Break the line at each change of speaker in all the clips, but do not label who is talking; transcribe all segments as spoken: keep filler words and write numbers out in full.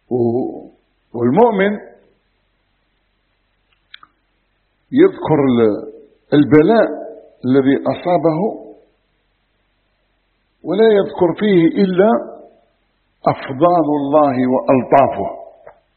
والمؤمن يذكر البلاء الذي أصابه ولا يذكر فيه إلا أفضال الله وألطافه.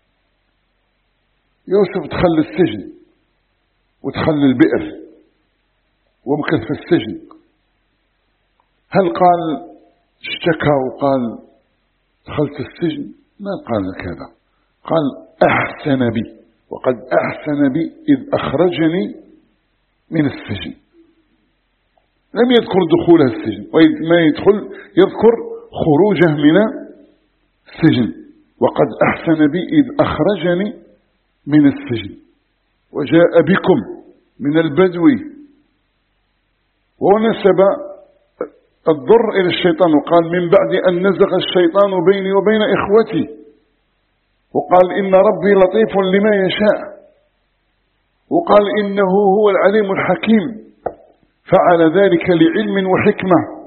يوسف دخل السجن ودخل البئر ومكث في السجن، هل قال اشتكى وقال دخلت السجن؟ ما قال هذا، قال أحسن بي، وقد أحسن بي إذ أخرجني من السجن. لم يذكر دخوله السجن، وما يدخل يذكر خروجه من السجن، وقد أحسن بي إذ أخرجني من السجن وجاء بكم من البدو، ونسب الضر إلى الشيطان وقال من بعد أن نزغ الشيطان بيني وبين إخوتي، وقال إن ربي لطيف لما يشاء، وقال إنه هو العليم الحكيم، فعل ذلك لعلم وحكمة.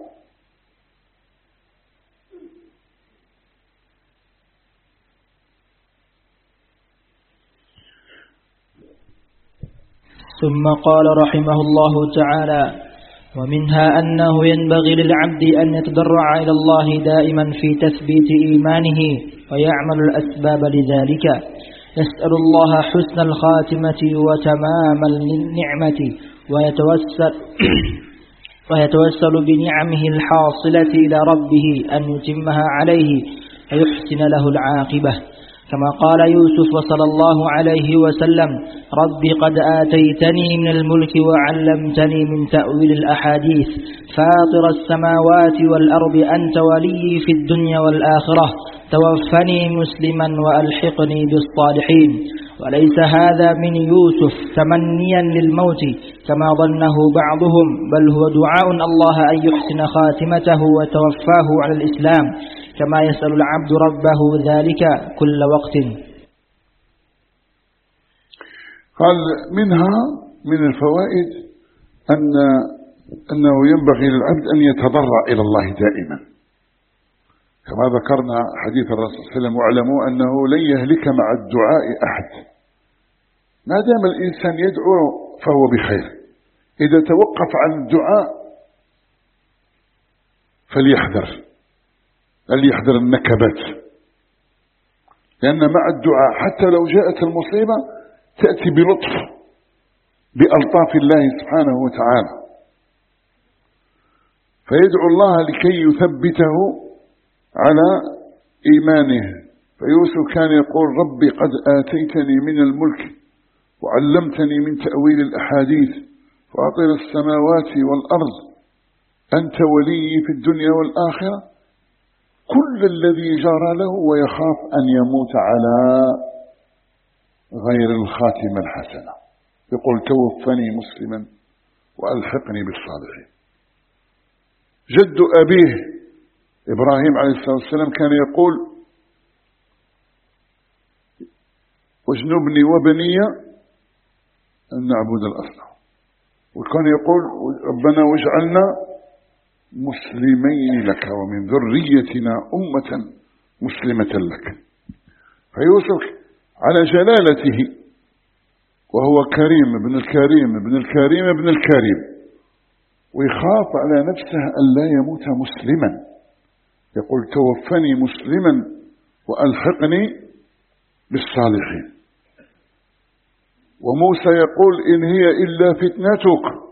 ثم قال رحمه الله تعالى: ومنها أنه ينبغي للعبد أن يتضرع إلى الله دائما في تثبيت إيمانه ويعمل الأسباب لذلك، يسأل الله حسن الخاتمة وتمام النعمة، ويتوسل, ويتوسل بنعمه الحاصلة إلى ربه أن يتمها عليه فيحسن له العاقبة، كما قال يوسف صلى الله عليه وسلم: ربي قد آتيتني من الملك وعلمتني من تأويل الأحاديث، فاطر السماوات والأرض أنت ولي في الدنيا والآخرة، توفني مسلما وألحقني بالصالحين. وليس هذا من يوسف تمنيا للموت كما ظنه بعضهم، بل هو دعاء الله أن يحسن خاتمته وتوفاه على الإسلام، كما يسأل العبد ربه ذلك كل وقت.
قال منها من الفوائد أن أنه ينبغي للعبد أن يتضرع إلى الله دائما، كما ذكرنا حديث الرسول صلى الله عليه وسلم: واعلموا أنه لن يهلك مع الدعاء أحد. ما دام الإنسان يدعو فهو بخير، إذا توقف عن الدعاء فليحذر فليحذر النكبات، لأن مع الدعاء حتى لو جاءت المصيبة تأتي بلطف بألطاف الله سبحانه وتعالى، فيدعو الله لكي يثبته على إيمانه. فيوسف كان يقول: ربي قد آتيتني من الملك وعلمتني من تأويل الأحاديث، فاطر السماوات والأرض أنت ولي في الدنيا والآخرة، كل الذي جرى له ويخاف أن يموت على غير الخاتمة الحسنة، يقول: توفني مسلما وألحقني بالصالحين. جد أبيه إبراهيم عليه الصلاة والسلام كان يقول: واجنبني وبني أن نعبد الأصنام، وكان يقول: ربنا واجعلنا مسلمين لك ومن ذريتنا أمة مسلمة لك. فيوسف على جلالته وهو كريم ابن الكريم ابن الكريم ابن الكريم، ويخاف على نفسه أن لا يموت مسلما، يقول: توفني مسلما وألحقني بالصالحين. وموسى يقول: إن هي إلا فتنتك.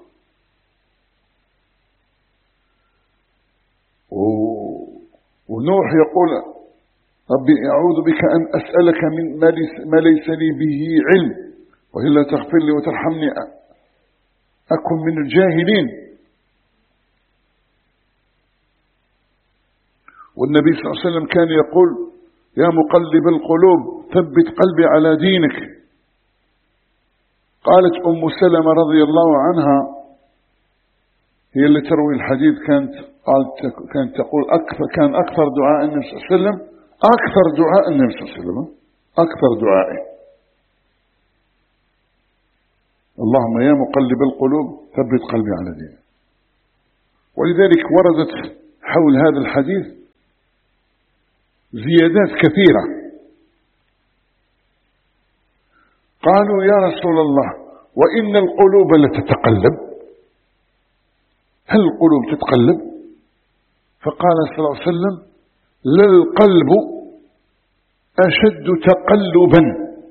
ونوح يقول: ربي أعوذ بك أن أسألك من ما ليس لي به علم، وإلا تغفر لي وترحمني أكن من الجاهلين. والنبي صلى الله عليه وسلم كان يقول: يا مقلب القلوب ثبت قلبي على دينك. قالت أم سلمة رضي الله عنها، هي اللي تروي الحديث، كانت قالت كانت تقول: أكثر كان أكثر دعاء النبي صلى الله عليه وسلم أكثر دعاء النبي صلى الله عليه وسلم أكثر دعائه: اللهم يا مقلب القلوب ثبت قلبي على دينك. ولذلك وردت حول هذا الحديث زيادات كثيرة قالوا يا رسول الله وإن القلوب لتتقلب، هل القلوب تتقلب؟ فقال صلى الله عليه وسلم للقلب أشد تقلبا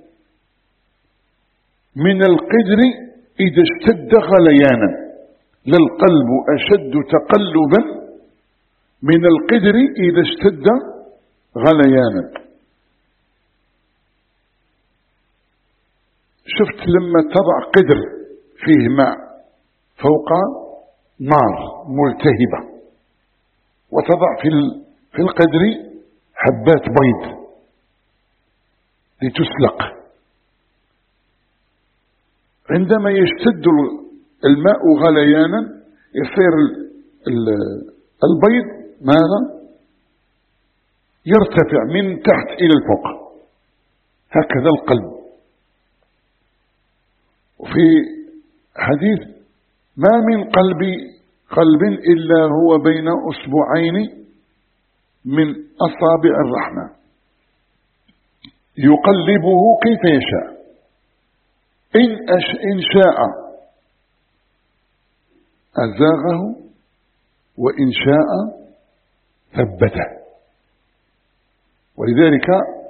من القدر إذا اشتد غليانا، للقلب أشد تقلبا من القدر إذا اشتد غليانا. شفت لما تضع قدر فيه ماء فوق نار ملتهبة وتضع في في القدر حبات بيض لتسلق، عندما يشتد الماء غليانا يصير البيض ماذا؟ يرتفع من تحت إلى الفوق. هكذا القلب. وفي حديث ما من قلب قلب إلا هو بين أصبعين من أصابع الرحمن يقلبه كيف يشاء، إن, أش إن شاء أزاغه وإن شاء ثبته. ولذلك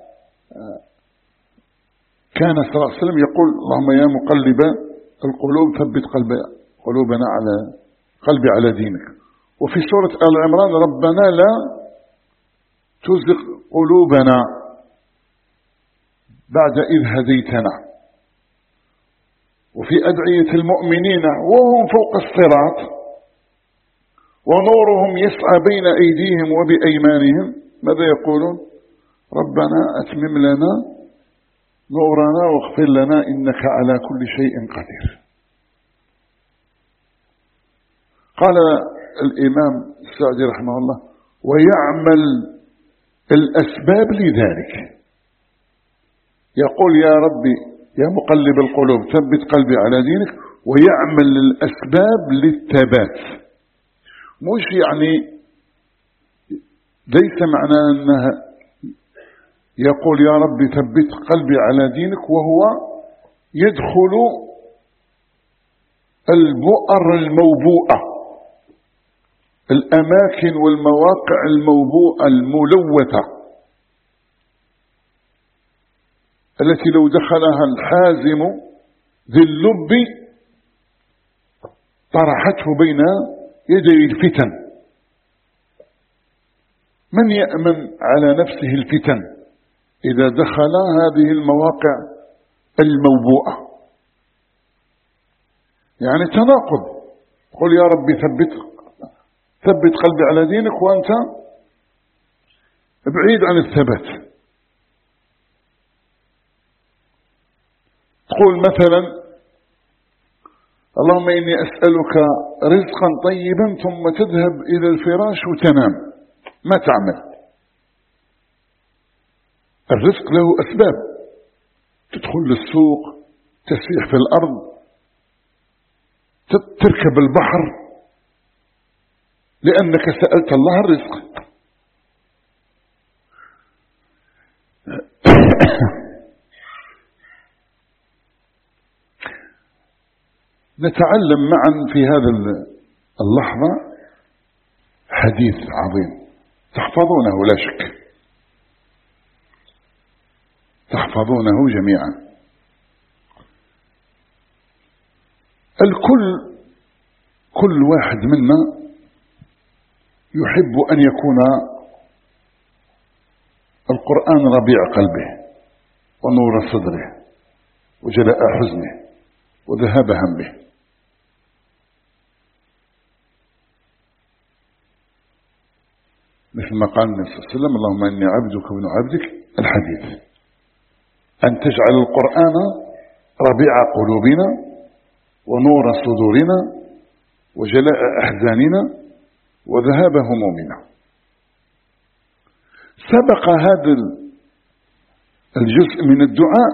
كان صلى الله عليه وسلم يقول اللهم يا مقلب القلوب ثبت قلب قلوبنا على قلبي على دينك. وفي سورة آل عمران ربنا لا تزغ قلوبنا بعد إذ هديتنا. وفي أدعية المؤمنين وهم فوق الصراط ونورهم يسعى بين أيديهم وبأيمانهم ماذا يقولون؟ ربنا أتمم لنا نورنا واغفر لنا إنك على كل شيء قدير. قال الإمام السعدي رحمه الله ويعمل الأسباب لذلك، يقول يا ربي يا مقلب القلوب ثبت قلبي على دينك، ويعمل الأسباب للثبات. مش يعني ليس معنى أنها يقول يا ربي ثبت قلبي على دينك وهو يدخل البؤر الموبوءة، الأماكن والمواقع الموبوءة الملوثة التي لو دخلها الحازم ذي اللب طرحته بين يدي الفتن. من يأمن على نفسه الفتن إذا دخل هذه المواقع الموبوءة؟ يعني تناقض. قل يا ربي ثبت ثبت قلبي على دينك وأنت بعيد عن الثبات. تقول مثلا اللهم إني أسألك رزقا طيبا ثم تذهب إلى الفراش وتنام ما تعمل. الرزق له أسباب، تدخل للسوق، تسيح في الأرض، تركب البحر لأنك سألت الله الرزق. نتعلم معا في هذا اللحظة حديث عظيم تحفظونه لا شك، تحفظونه جميعا. الكل كل واحد منا يحب أن يكون القرآن ربيع قلبه ونور صدره وجلاء حزنه وذهاب همه. مثل ما قال النبي صلى الله عليه وسلم اللهم إني عبدك وابن عبدك الحديث، أن تجعل القرآن ربيع قلوبنا ونور صدورنا وجلاء أحزاننا وذهاب همومنا. سبق هذا الجزء من الدعاء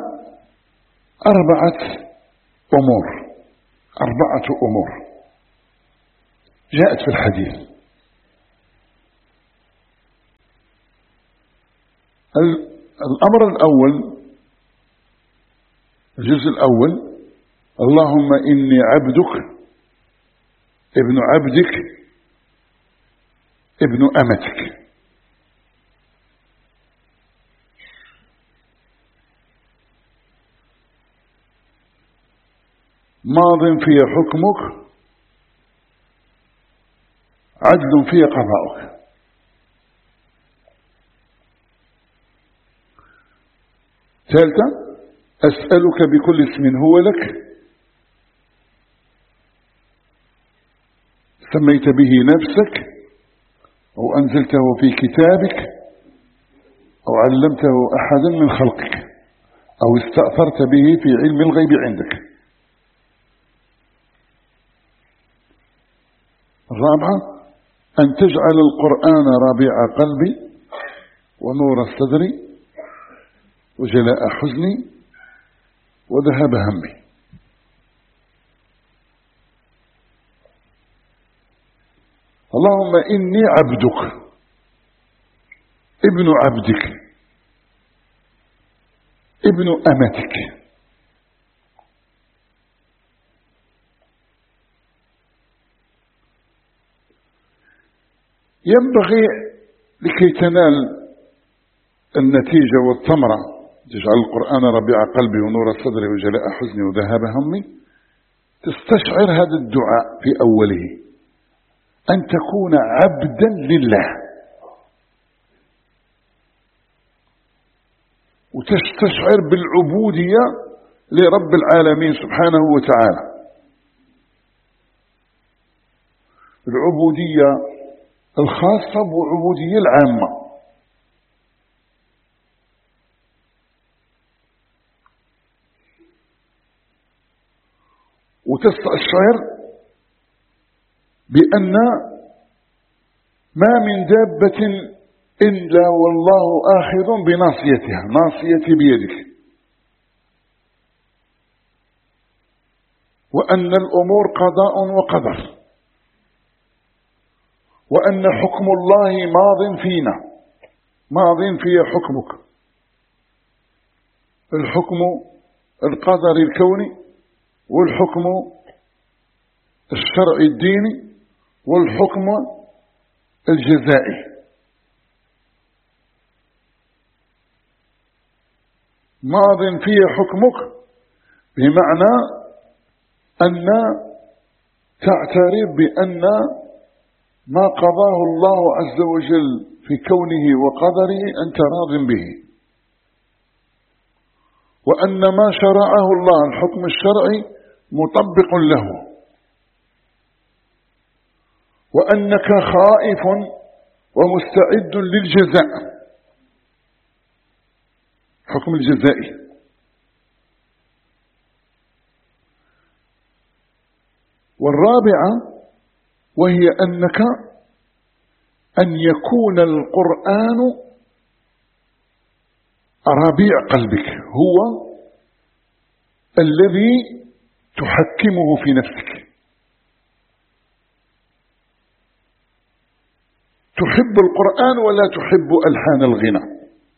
أربعة أمور أربعة أمور جاءت في الحديث. الأمر الأول الجزء الأول: اللهم إني عبدك ابن عبدك ابن أمتك. ماض في حكمك، عدل في قضاؤك. ثالثا: أسألك بكل اسم هو لك سميت به نفسك أو أنزلته في كتابك أو علمته أحدا من خلقك أو استأثرت به في علم الغيب عندك. الرابعة: أن تجعل القرآن ربيع قلبي ونور الصدر وجلاء حزني وذهب همي. اللهم إني عبدك ابن عبدك ابن أمتك. ينبغي لكي تنال النتيجة والثمرة تجعل القرآن ربيع قلبي ونور الصدر وجلاء حزني وذهاب همي، تستشعر هذا الدعاء في أوله، أن تكون عبدا لله، وتستشعر بالعبودية لرب العالمين سبحانه وتعالى، العبودية الخاصة والعبودية العامة. وتستشعر بأن ما من دابة إلا والله آخذ بناصيتها، ناصيتي بيدك، وأن الأمور قضاء وقدر، وأن حكم الله ماض فينا، ماض في حكمك، الحكم القدري الكوني والحكم الشرعي الديني والحكم الجزائي. ماض فيه حكمك بمعنى أن تعترف بأن ما قضاه الله عز وجل في كونه وقدره أنت راض به، وأن ما شرعه الله الحكم الشرعي مطبق له، وأنك خائف ومستعد للجزاء، حكم الجزائي. والرابعة وهي أنك أن يكون القرآن ربيع قلبك، هو الذي تحكمه في نفسك، تحب القرآن ولا تحب ألحان الغنى،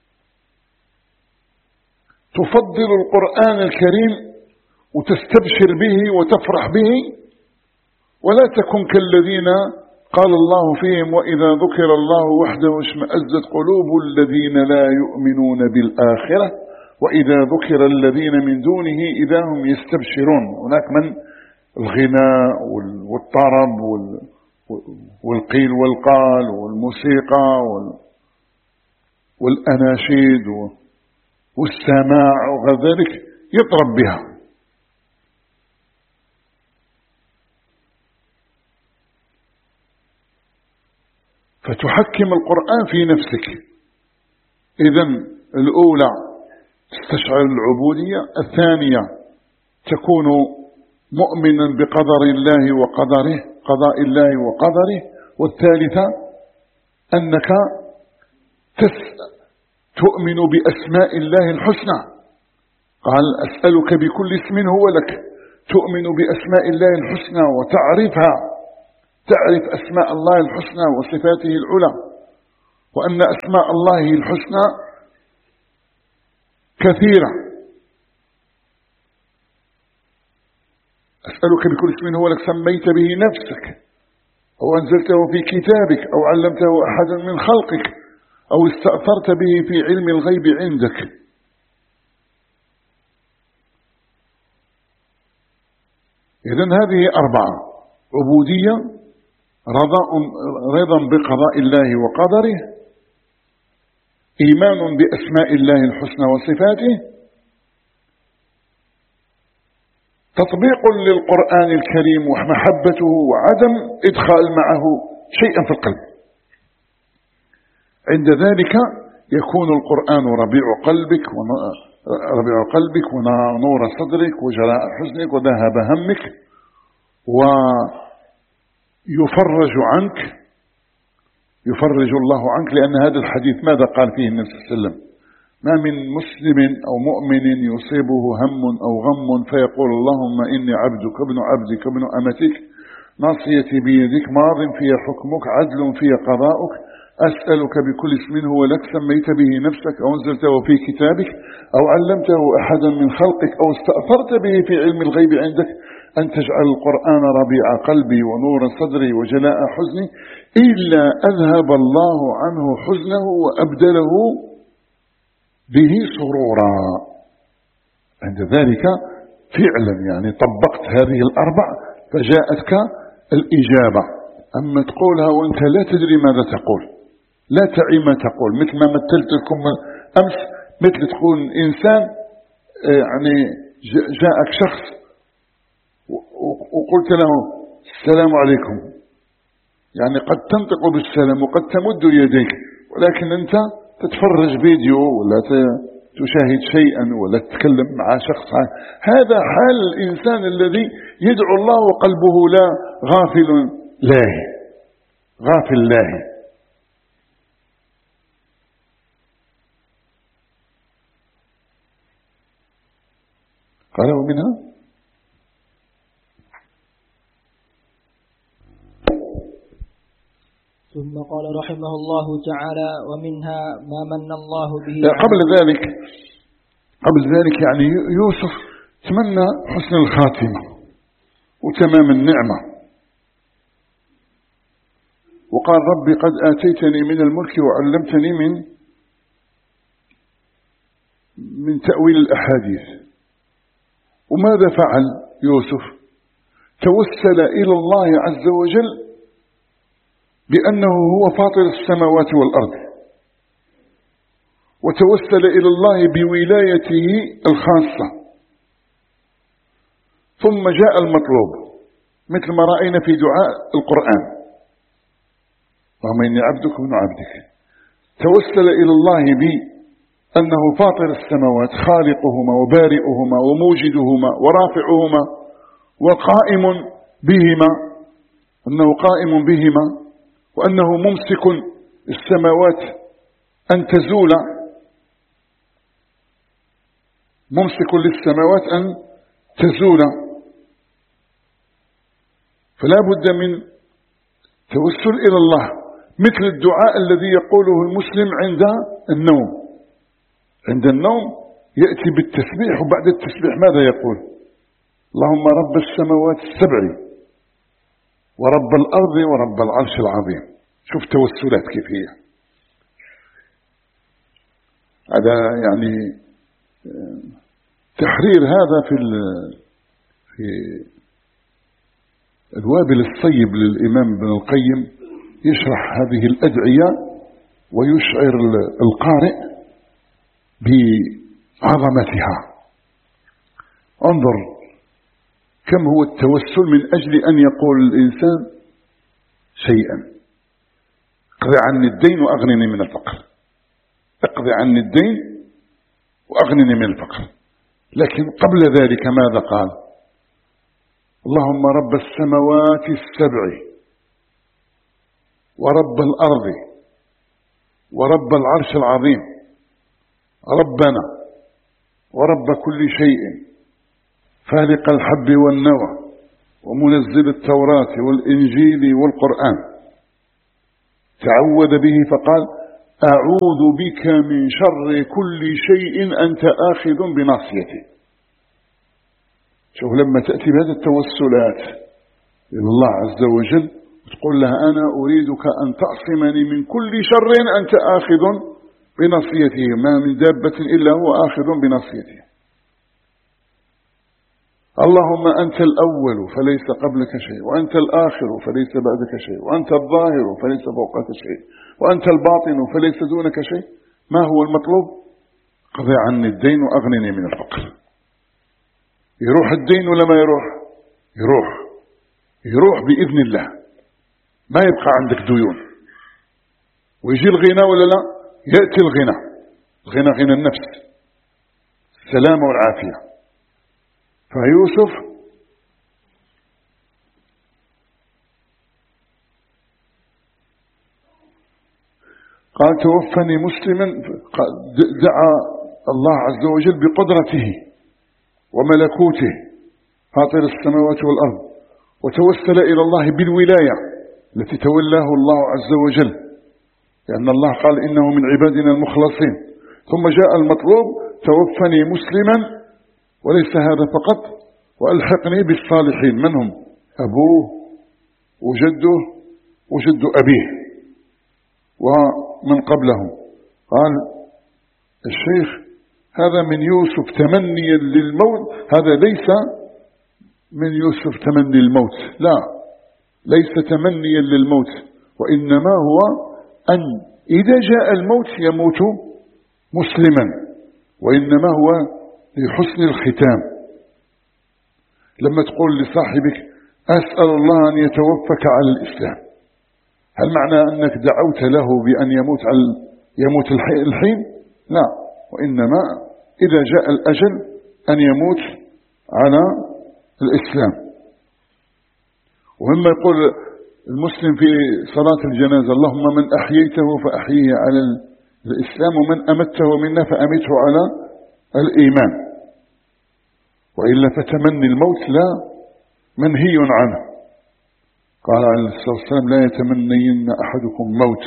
تفضل القرآن الكريم وتستبشر به وتفرح به، ولا تكن كالذين قال الله فيهم وإذا ذكر الله وحده اشمأزت قلوب الذين لا يؤمنون بالآخرة وإذا ذكر الذين من دونه إذا هم يستبشرون. هناك من الغناء والطرب والقيل والقال والموسيقى والأناشيد والسماع وغير ذلك يطرب بها. فتحكم القرآن في نفسك. إذن الأولى تستشعر العبودية، الثانية تكون مؤمنا بقدر الله وقدره، قضاء الله وقدره، والثالثة أنك تؤمن بأسماء الله الحسنى. قال أسألك بكل اسم هو لك، تؤمن بأسماء الله الحسنى وتعرفها، تعرف أسماء الله الحسنى وصفاته العلى، وأن أسماء الله الحسنى كثيرة أسألك بكل اسم هو لك سميت به نفسك أو أنزلته في كتابك أو علمته أحدا من خلقك أو استأثرت به في علم الغيب عندك. إذن هذه أربعة: عبودية، رضا بقضاء الله وقدره، إيمان بأسماء الله الحسنى وصفاته، تطبيق للقرآن الكريم ومحبته وعدم إدخال معه شيئا في القلب. عند ذلك يكون القرآن ربيع قلبك ربيع قلبك ونور صدرك وجلاء حزنك وذهاب همك ويفرج عنك يفرج الله عنك. لأن هذا الحديث ماذا قال فيه النبي صلى الله عليه وسلم؟ ما من مسلم أو مؤمن يصيبه هم أو غم فيقول اللهم إني عبدك ابن عبدك ابن أمتك ناصيتي بيدك ماض في حكمك عدل في قضاؤك أسألك بكل اسم هو لك سميت به نفسك أو أنزلته في كتابك أو علمته أحدا من خلقك أو استأثرت به في علم الغيب عندك أن تجعل القرآن ربيع قلبي ونور صدري وجلاء حزني إلا أذهب الله عنه حزنه وأبدله به سرورا. عند ذلك فعلا يعني طبقت هذه الأربع فجاءتك الإجابة. أما تقولها وأنت لا تدري ماذا تقول، لا تعي ما تقول، مثل ما مثلت لكم أمس، مثل تكون إنسان يعني جاءك شخص وقلت له السلام عليكم، يعني قد تنطق بالسلام وقد تمد يديك ولكن أنت تتفرج فيديو ولا تشاهد شيئا ولا تتكلم مع شخص. هذا حال الإنسان الذي يدعو الله وقلبه لا غافل لاهي غافل لاهي. قال ومنها
ثم قال رحمه الله تعالى ومنها ما من الله به.
قبل ذلك قبل ذلك يعني يوسف تمنى حسن الخاتمة وتمام النعمة وقال ربي قد آتيتني من الملك وعلمتني من من تأويل الأحاديث. وماذا فعل يوسف؟ توسل إلى الله عز وجل بأنه هو فاطر السماوات والأرض، وتوسل إلى الله بولايته الخاصة، ثم جاء المطلوب مثل ما رأينا في دعاء القرآن اللهم إني عبدك ابن عبدك. توسل إلى الله بأنه فاطر السماوات خالقهما وبارئهما وموجدهما ورافعهما وقائم بهما، أنه قائم بهما وأنه ممسك السماوات أن تزول، ممسك للسماوات أن تزول. فلا بد من توسل إلى الله مثل الدعاء الذي يقوله المسلم عند النوم. عند النوم يأتي بالتسبيح وبعد التسبيح ماذا يقول؟ اللهم رب السماوات السبع ورب الأرض ورب العرش العظيم. شوف توسلات كيف هي. هذا يعني تحرير هذا في في الوابل الصيب للإمام ابن القيم، يشرح هذه الأدعية ويشعر القارئ بعظمتها. انظر كم هو التوسل من أجل أن يقول الإنسان شيئا: اقضي عني الدين وأغنني من الفقر، اقضي عني الدين وأغنني من الفقر. لكن قبل ذلك ماذا قال؟ اللهم رب السماوات السبع ورب الأرض ورب العرش العظيم ربنا ورب كل شيء فالق الحب والنوى ومنزل التوراة والإنجيل والقرآن. تعوذ به فقال أعوذ بك من شر كل شيء أنت آخذ بناصيته. شوف لما تأتي بهذه التوسلات إلى الله عز وجل تقول لها أنا أريدك أن تعصمني من كل شر أنت آخذ بنصيته، ما من دابة إلا هو آخذ بنصيته. اللهم أنت الأول فليس قبلك شيء، وأنت الآخر فليس بعدك شيء، وأنت الظاهر فليس فوقك شيء، وأنت الباطن فليس دونك شيء. ما هو المطلوب؟ قضي عني الدين وأغنني من الفقر. يروح الدين ولا ما يروح؟ يروح يروح بإذن الله، ما يبقى عندك ديون. ويجي الغنى ولا لا؟ يأتي الغنى، الغنى غنى النفس، السلامة والعافية. فيوسف قال توفني مسلما، دعا الله عز وجل بقدرته وملكوته فاطر السماوات والأرض، وتوسل إلى الله بالولاية التي تولاه الله عز وجل، لأن الله قال إنه من عبادنا المخلصين. ثم جاء المطلوب توفني مسلما، وليس هذا فقط، وألحقني بالصالحين. من هم؟ أبوه وجده وجد أبيه ومن قبله. قال الشيخ هذا من يوسف تمنيا للموت، هذا ليس من يوسف تمني الموت، لا، ليس تمنيا للموت، وإنما هو أن إذا جاء الموت يموت مسلما، وإنما هو لحسن الختام. لما تقول لصاحبك أسأل الله أن يتوفك على الإسلام، هل معنى أنك دعوت له بأن يموت على يموت الحين؟ لا، وإنما إذا جاء الأجل أن يموت على الإسلام. ومما يقول المسلم في صلاة الجنازة اللهم من أحييته فأحييه على الإسلام، ومن أمته منا فأمته على الإيمان. وإلا فتمني الموت لا منهي عنه. قال عليه الصلاة والسلام لا يتمنين أحدكم موت،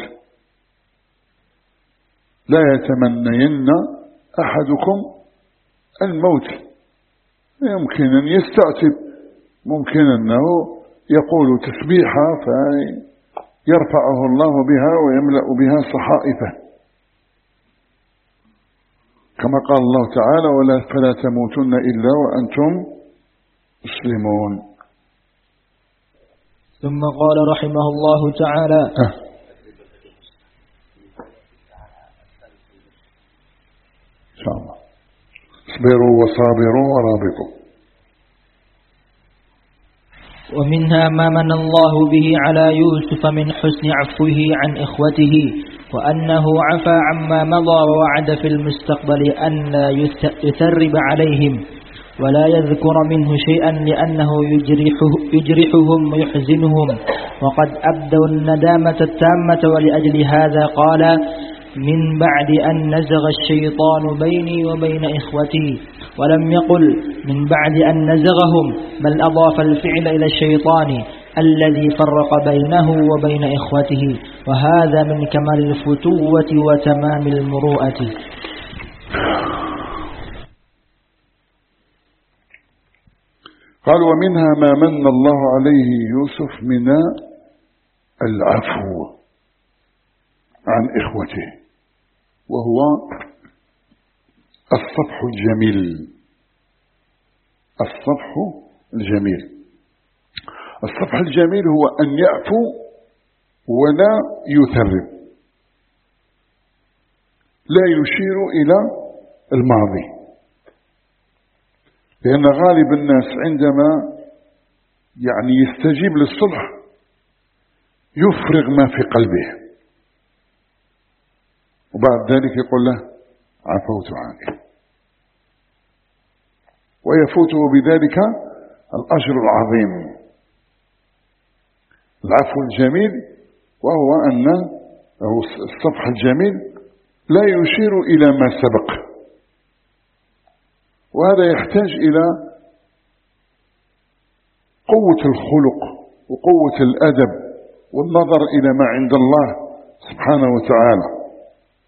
لا يتمنين أحدكم الموت. يمكن أن يستعتب، ممكن أنه يقول تسبيحة فيرفعه الله بها ويملأ بها صحائفه، كما قال الله تعالى ولا فلا تموتن إلا وأنتم مسلمون.
ثم قال رحمه الله تعالى
أه. إن شاء الله اصبروا وصابروا ورابطوا.
ومنها ما من الله به على يوسف من حسن عفوه عن إخوته، وأنه عفى عما مضى ووعد في المستقبل أن لا يثرب عليهم ولا يذكر منه شيئا لأنه يجرحه يجرحهم ويحزنهم، وقد أبدوا الندامة التامة. ولأجل هذا قال من بعد أن نزغ الشيطان بيني وبين إخوتي، ولم يقل من بعد أن نزغهم، بل أضاف الفعل إلى الشيطان الذي فرق بينه وبين إخوته، وهذا من كمال الفتوة وتمام المروءة.
قال ومنها ما من الله عليه يوسف من العفو عن إخوته، وهو الصفح الجميل. الصفح الجميل الصفح الجميل هو أن يعفو ولا يثرب، لا يشير إلى الماضي، لأن غالب الناس عندما يعني يستجيب للصلح يفرغ ما في قلبه، وبعد ذلك يقول له عفوت عنك، ويفوته بذلك الأجر العظيم. العفو الجميل وهو أن أو الصفح الجميل لا يشير إلى ما سبق، وهذا يحتاج إلى قوة الخلق وقوة الأدب والنظر إلى ما عند الله سبحانه وتعالى.